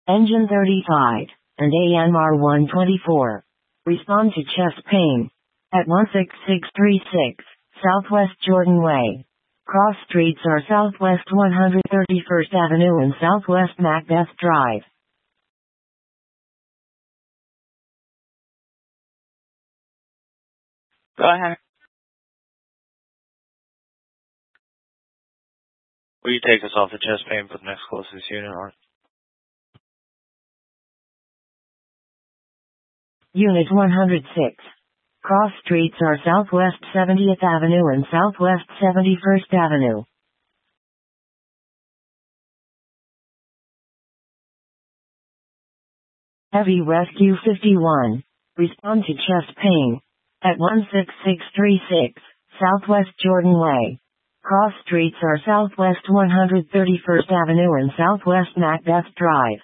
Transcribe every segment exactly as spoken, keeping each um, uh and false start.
Engine thirty-five, and A M R one twenty-four. Respond to chest pain. At one six six three six, Southwest Jordan Way. Cross streets are Southwest one hundred thirty-first Avenue and Southwest Macbeth Drive. Go ahead. Will you take us off the chest pain for the next closest unit, or? Unit one hundred six. Cross streets are Southwest seventieth Avenue and Southwest seventy-first Avenue. Heavy Rescue fifty-one. Respond to chest pain. At one six six three six, Southwest Jordan Way. Cross streets are Southwest one hundred thirty-first Avenue and Southwest Macbeth Drive.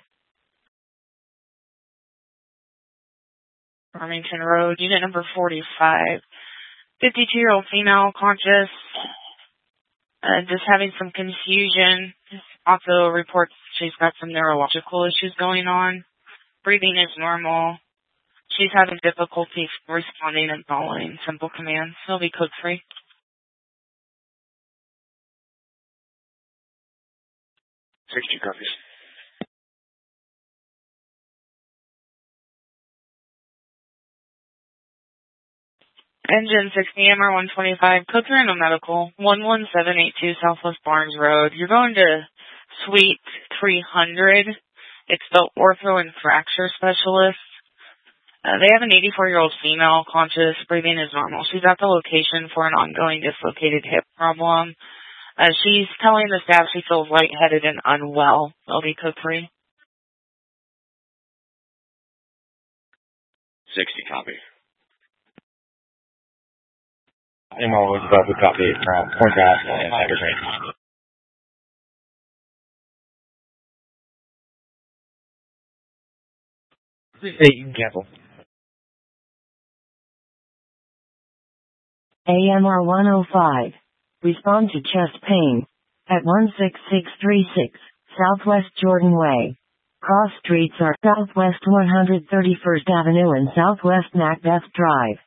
Farmington Road, unit number forty-five. fifty-two-year-old female, conscious, uh, just having some confusion. Also reports she's got some neurological issues going on. Breathing is normal. She's having difficulty responding and following simple commands. She'll be code free. sixty copies. Engine sixty M R one twenty-five, code three in a medical, one one seven eight two Southwest Barnes Road. You're going to Suite three hundred. It's the ortho and fracture specialist. Uh, they have an eighty-four-year-old female, conscious, breathing is normal. She's at the location for an ongoing dislocated hip problem. Uh, she's telling the staff she feels lightheaded and unwell. L D code three. sixty copy. I'm always above the copy from Point Gas and Tiger Train. Hey, you can cancel. A M R one oh five. Respond to chest pain. At one six six three six, Southwest Jordan Way. Cross streets are Southwest one hundred thirty-first Avenue and Southwest Macbeth Drive.